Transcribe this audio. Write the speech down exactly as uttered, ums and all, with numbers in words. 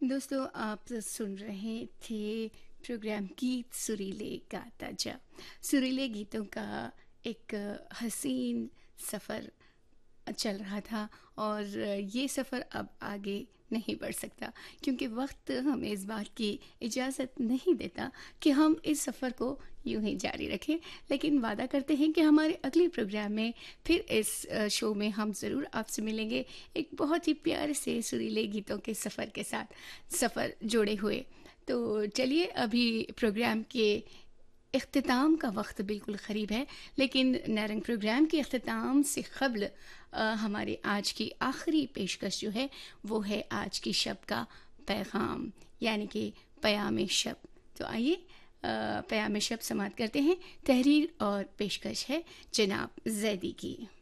दोस्तों, आप सुन रहे थे प्रोग्राम गीत सुरीले गाता जा। सुरीले गीतों का एक हसीन सफ़र चल रहा था और ये सफ़र अब आगे नहीं बढ़ सकता, क्योंकि वक्त हमें इस बात की इजाज़त नहीं देता कि हम इस सफ़र को यूं ही जारी रखें। लेकिन वादा करते हैं कि हमारे अगले प्रोग्राम में फिर इस अ, शो में हम ज़रूर आपसे मिलेंगे एक बहुत ही प्यारे से सुरीले गीतों के सफ़र के साथ, सफ़र जोड़े हुए। तो चलिए, अभी प्रोग्राम के इख्तिताम का वक्त बिल्कुल क़रीब है, लेकिन नारंग प्रोग्राम के इख्तिताम से क़ब्ल अ, हमारे आज की आखिरी पेशकश जो है वो है आज की शब का पैगाम, यानी कि पयाम शब। तो आइए अ, पयाम शब समात करते हैं। तहरीर और पेशकश है जनाब जैदी की।